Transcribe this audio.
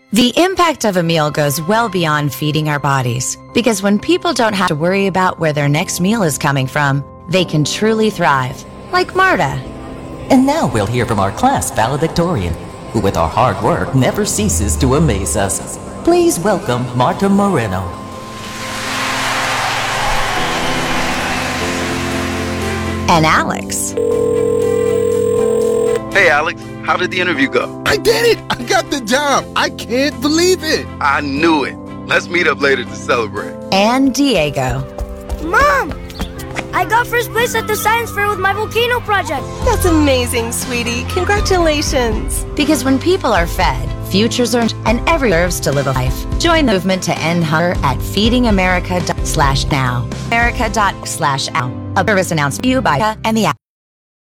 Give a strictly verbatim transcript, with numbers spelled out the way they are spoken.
The impact of a meal goes well beyond feeding our bodies, because when people don't have to worry about where their next meal is coming from, they can truly thrive, like Marta. And now we'll hear from our class valedictorian, who with our hard work never ceases to amaze us. Please welcome Marta Moreno. And Alex. Hey, Alex, how did the interview go? I did it! I got the job! I can't believe it! I knew it. Let's meet up later to celebrate. And Diego. Mom! I got first place at the science fair with my volcano project. That's amazing, sweetie. Congratulations. Because when people are fed, futures are and everyone deserves to live a life. Join the movement to end hunger at feedingamerica slash now. America slash now. A service announced to you by and the app.